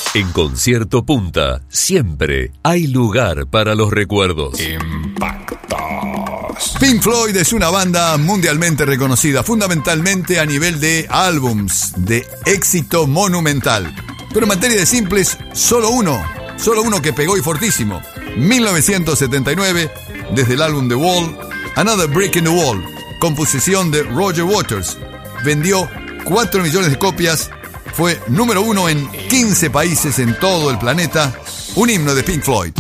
En Concierto Punta, siempre hay lugar para los recuerdos. Impactos. Pink Floyd es una banda mundialmente reconocida, fundamentalmente a nivel de álbums de éxito monumental. Pero en materia de simples, solo uno que pegó y fortísimo. 1979, desde el álbum The Wall, Another Brick in the Wall, composición de Roger Waters. Vendió 4 millones de copias, fue número 1 en 15 países en todo el planeta, un himno de Pink Floyd.